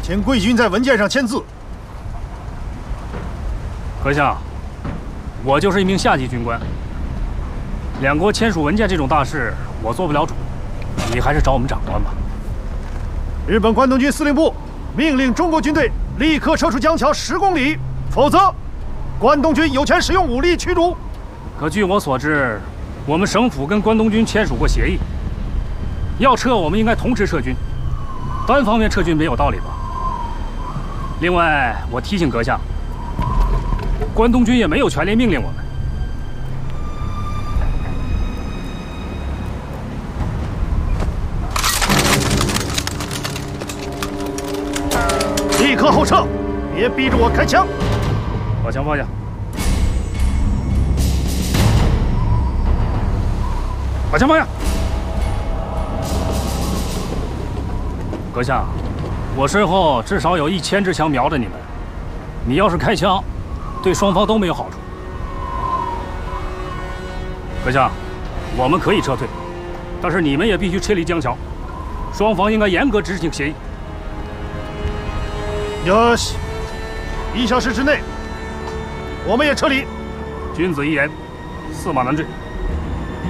请贵军在文件上签字。 阁下，我就是一名下级军官，两国签署文件这种大事，我做不了主，你还是找我们长官吧。 日本关东军司令部命令中国军队立刻撤出江桥10公里，否则，关东军有权使用武力驱逐。 可据我所知，我们省府跟关东军签署过协议，要撤我们应该同时撤军，单方面撤军没有道理吧？另外，我提醒阁下，关东军也没有权利命令我们。 立刻后撤，别逼着我开枪！ 把枪放下。把枪放下。阁下，我身后至少有1000支枪瞄着你们，你要是开枪，对双方都没有好处。阁下，我们可以撤退，但是你们也必须撤离江桥，双方应该严格执行协议。 哟西，1小时之内，我们也撤离。 君子一言，驷马难追。